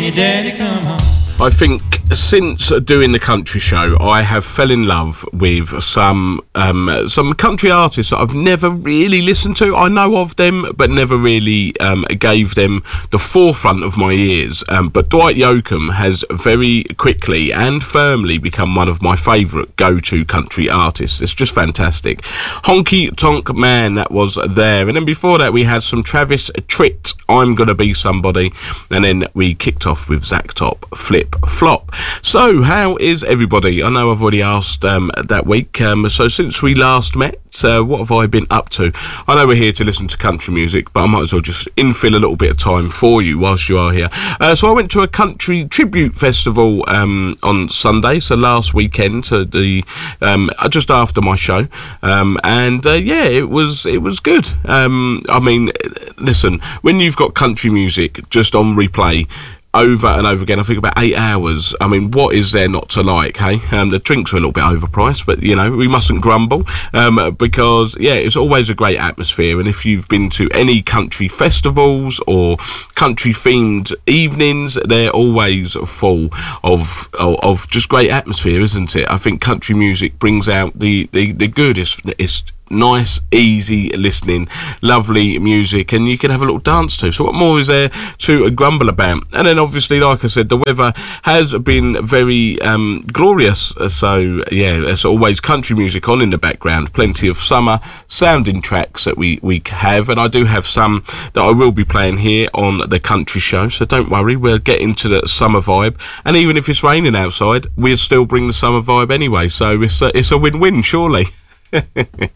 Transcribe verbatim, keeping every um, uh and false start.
Hey Daddy, come home. I think since doing the country show, I have fell in love with some um, some country artists that I've never really listened to. I know of them, but never really um, gave them the forefront of my ears. Um, but Dwight Yoakam has very quickly and firmly become one of my favourite go-to country artists. It's just fantastic. Honky Tonk Man, that was there. And then before that, we had some Travis Tritt, I'm Gonna Be Somebody. And then we kicked off with Zach Top, Flip Flop. So how is everybody? I know I've already asked um, that week. Um, so since we last met, uh, what have I been up to? I know we're here to listen to country music, but I might as well just infill a little bit of time for you whilst you are here. Uh, so I went to a country tribute festival um, on Sunday, so last weekend, to the um, just after my show, um, and uh, yeah, it was it was good. Um, I mean, listen, when you've got country music just on replay over and over again, I think about eight hours. I mean, what is there not to like, hey? Um, the drinks are a little bit overpriced, but, you know, we mustn't grumble, um, because, yeah, it's always a great atmosphere. And if you've been to any country festivals or country-themed evenings, they're always full of, of of just great atmosphere, isn't it? I think country music brings out the, the, the good. It's, it's nice, easy listening, lovely music, and you can have a little dance to. So what more is there to grumble about? And then obviously, like I said, the weather has been very um, glorious. So yeah, there's always country music on in the background. Plenty of summer sounding tracks that we, we have, and I do have some that I will be playing here on the country show. So don't worry, we'll get into the summer vibe. And even if it's raining outside, we'll still bring the summer vibe anyway. So it's a, it's a win-win, surely.